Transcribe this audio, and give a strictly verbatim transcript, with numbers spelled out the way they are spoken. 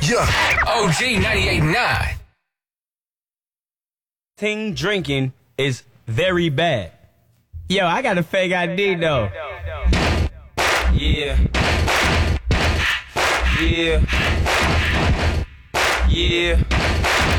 Yeah. O G ninety-eight point nine. Ting drinking is very bad. Yo, I got a fake I D though. Yeah. Yeah. Yeah.